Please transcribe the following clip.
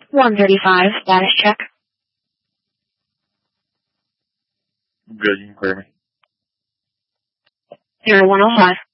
135, status check. Good, you can clear me. 0105.